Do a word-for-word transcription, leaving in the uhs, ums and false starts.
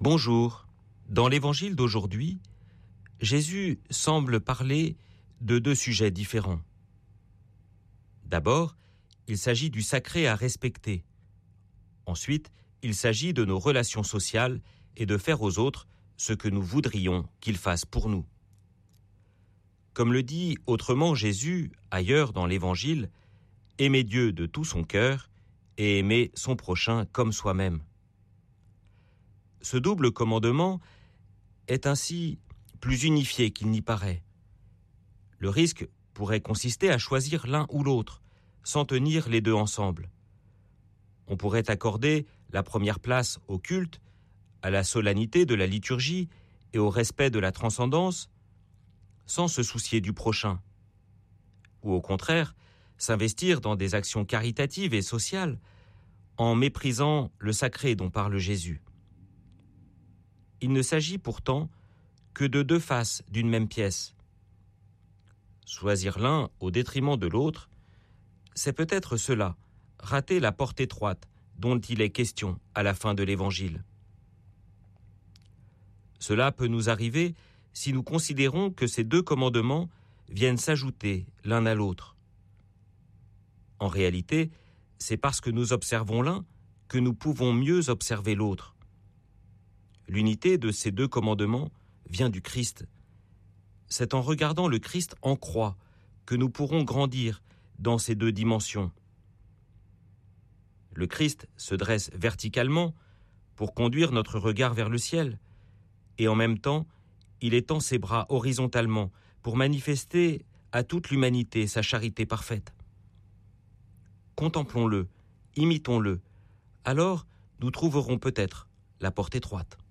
Bonjour. Dans l'évangile d'aujourd'hui, Jésus semble parler de deux sujets différents. D'abord, il s'agit du sacré à respecter. Ensuite, il s'agit de nos relations sociales et de faire aux autres ce que nous voudrions qu'ils fassent pour nous. Comme le dit autrement Jésus ailleurs dans l'évangile, aimer Dieu de tout son cœur et aimer son prochain comme soi-même. Ce double commandement est ainsi plus unifié qu'il n'y paraît. Le risque pourrait consister à choisir l'un ou l'autre, sans tenir les deux ensemble. On pourrait accorder la première place au culte, à la solennité de la liturgie et au respect de la transcendance, sans se soucier du prochain. Ou au contraire, s'investir dans des actions caritatives et sociales, en méprisant le sacré dont parle Jésus. Il ne s'agit pourtant que de deux faces d'une même pièce. Choisir l'un au détriment de l'autre, c'est peut-être cela, rater la porte étroite dont il est question à la fin de l'Évangile. Cela peut nous arriver si nous considérons que ces deux commandements viennent s'ajouter l'un à l'autre. En réalité, c'est parce que nous observons l'un que nous pouvons mieux observer l'autre. L'unité de ces deux commandements vient du Christ. C'est en regardant le Christ en croix que nous pourrons grandir dans ces deux dimensions. Le Christ se dresse verticalement pour conduire notre regard vers le ciel, et en même temps, il étend ses bras horizontalement pour manifester à toute l'humanité sa charité parfaite. Contemplons-le, imitons-le, alors nous trouverons peut-être la porte étroite.